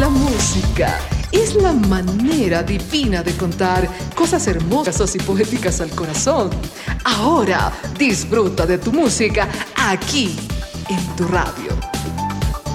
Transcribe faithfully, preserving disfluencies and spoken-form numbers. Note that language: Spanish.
La música es la manera divina de contar cosas hermosas y poéticas al corazón. Ahora disfruta de tu música aquí en tu radio.